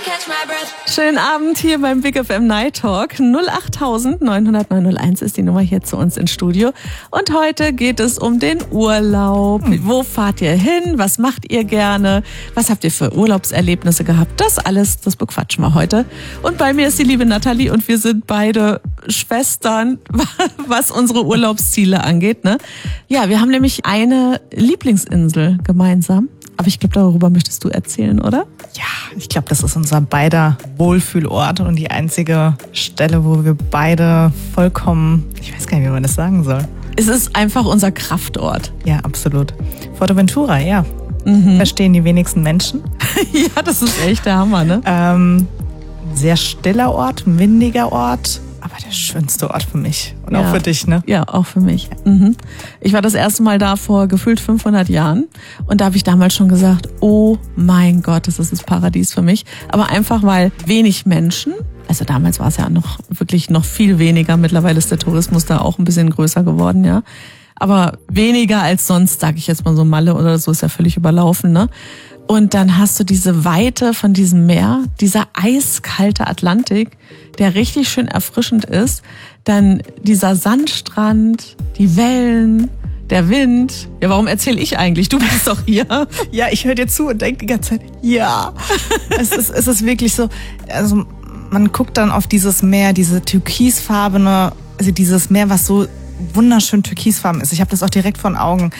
Schönen Abend hier beim Big FM Night Talk. 08000 900 901 ist die Nummer hier zu uns ins Studio. Und heute geht es um den Urlaub. Wo fahrt ihr hin? Was macht ihr gerne? Was habt ihr für Urlaubserlebnisse gehabt? Das alles, das bequatschen wir heute. Und bei mir ist die liebe Nathalie und wir sind beide Schwestern, was unsere Urlaubsziele angeht, ne? Ja, wir haben nämlich eine Lieblingsinsel gemeinsam. Aber ich glaube, darüber möchtest du erzählen, oder? Ja, ich glaube, das ist unser beider Wohlfühlort und die einzige Stelle, wo wir beide vollkommen, ich weiß gar nicht, wie man das sagen soll. Es ist einfach unser Kraftort. Ja, absolut. Fuerteventura, ja. Verstehen die wenigsten Menschen. Ja, das ist echt der Hammer, ne? Sehr stiller Ort, windiger Ort. Aber der schönste Ort für mich und auch für dich, ne? Ja, auch für mich. Ich war das erste Mal da vor gefühlt 500 Jahren und da habe ich damals schon gesagt, oh mein Gott, das ist das Paradies für mich. Aber einfach, weil wenig Menschen, also damals war es ja noch wirklich noch viel weniger, mittlerweile ist der Tourismus da auch ein bisschen größer geworden, ja. Aber weniger als sonst, sage ich jetzt mal so, Malle oder so ist ja völlig überlaufen, ne? Und dann hast du diese Weite von diesem Meer, dieser eiskalte Atlantik, der richtig schön erfrischend ist. Dann dieser Sandstrand, die Wellen, der Wind. Ja, warum erzähle ich eigentlich? Du bist doch hier. Ja, ich höre dir zu und denke die ganze Zeit, ja. Es ist wirklich so, also man guckt dann auf dieses Meer, diese türkisfarbene, also dieses Meer, was so wunderschön türkisfarben ist. Ich habe das auch direkt vor den Augen.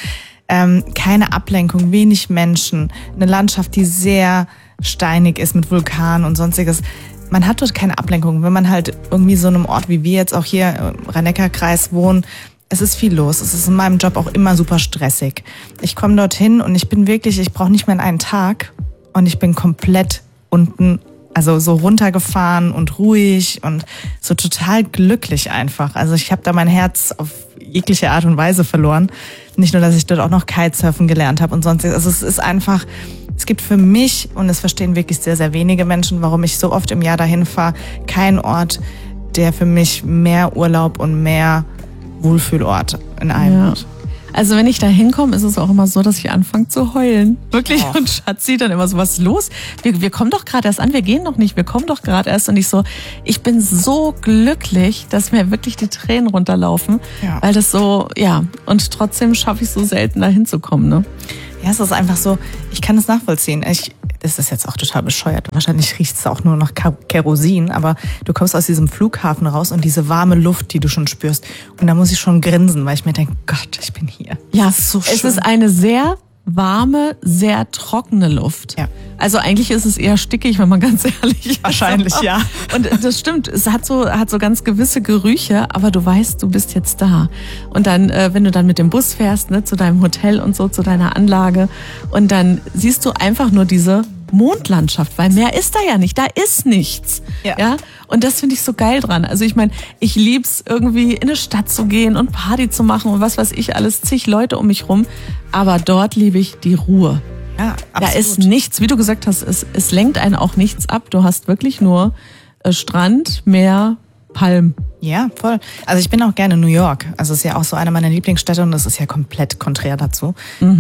Keine Ablenkung, wenig Menschen, eine Landschaft, die sehr steinig ist mit Vulkanen und sonstiges. Man hat dort keine Ablenkung. Wenn man halt irgendwie so einem Ort wie wir jetzt auch hier im Rhein-Neckar-Kreis wohnen, es ist viel los. Es ist in meinem Job auch immer super stressig. Ich komme dorthin und ich brauche nicht mehr einen Tag und ich bin komplett unten, also so runtergefahren und ruhig und so total glücklich einfach. Also ich habe da mein Herz auf jegliche Art und Weise verloren. Nicht nur, dass ich dort auch noch Kitesurfen gelernt habe und sonstiges. Also es ist einfach, es gibt für mich, und es verstehen wirklich sehr, sehr wenige Menschen, warum ich so oft im Jahr dahin fahre, kein Ort, der für mich mehr Urlaub und mehr Wohlfühlort in einem hat. Also wenn ich da hinkomme, ist es auch immer so, dass ich anfange zu heulen. Wirklich. Oh. Und Schatzi dann immer so, was ist los? Wir kommen doch gerade erst an, wir gehen noch nicht, wir kommen doch gerade erst. Und ich bin so glücklich, dass mir wirklich die Tränen runterlaufen. Ja. Weil das so, ja, und trotzdem schaffe ich so selten da hinzukommen, ne? Ja, es ist einfach so, ich kann es nachvollziehen. Das ist jetzt auch total bescheuert. Wahrscheinlich riecht es auch nur nach Kerosin, aber du kommst aus diesem Flughafen raus und diese warme Luft, die du schon spürst. Und da muss ich schon grinsen, weil ich mir denke, Gott, ich bin hier. Ja, so schön. Es ist eine sehr warme, sehr trockene Luft. Ja. Also eigentlich ist es eher stickig, wenn man ganz ehrlich ist. Wahrscheinlich, ja. Und das stimmt, es hat so ganz gewisse Gerüche, aber du weißt, du bist jetzt da. Und dann, wenn du dann mit dem Bus fährst, ne, zu deinem Hotel und so, zu deiner Anlage, und dann siehst du einfach nur diese Mondlandschaft, weil mehr ist da ja nicht, da ist nichts. Ja? Und das finde ich so geil dran. Also ich meine, ich lieb's irgendwie in eine Stadt zu gehen und Party zu machen und was weiß ich alles, zig Leute um mich rum, aber dort liebe ich die Ruhe. Ja, absolut. Da ist nichts, wie du gesagt hast, es lenkt einen auch nichts ab. Du hast wirklich nur Strand, Meer, Palmen. Ja, voll. Also ich bin auch gerne in New York. Also es ist ja auch so eine meiner Lieblingsstädte und das ist ja komplett konträr dazu.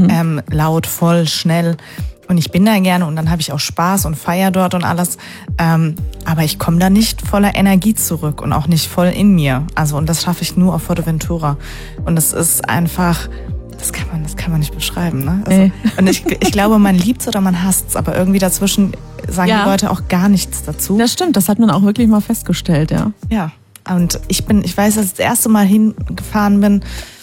Laut, voll, schnell. Und ich bin da gerne und dann habe ich auch Spaß und feier dort und alles. Aber ich komme da nicht voller Energie zurück und auch nicht voll in mir. Also und das schaffe ich nur auf Fuerteventura. Und es ist einfach, das kann man nicht beschreiben, ne? Also, und ich glaube, man liebt's oder man hasst's, aber irgendwie dazwischen sagen die Leute auch gar nichts dazu. Das stimmt, das hat man auch wirklich mal festgestellt, ja. Ja. Und ich weiß, als ich das erste Mal hingefahren bin,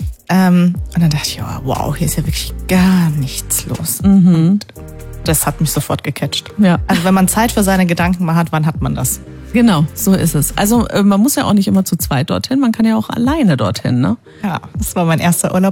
und dann dachte ich, oh, wow, hier ist ja wirklich gar nichts los. Und das hat mich sofort gecatcht. Ja. Also wenn man Zeit für seine Gedanken mal hat, wann hat man das? Genau, so ist es. Also man muss ja auch nicht immer zu zweit dorthin, man kann ja auch alleine dorthin, ne? Ja, das war mein erster Urlaub